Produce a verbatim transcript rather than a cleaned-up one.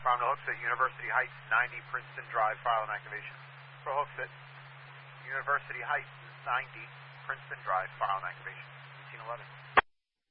Farm to Hooksett, University Heights, ninety Princeton Drive, file and activation. For Hooksett, University Heights, ninety Princeton Drive, file and activation. eighteen eleven.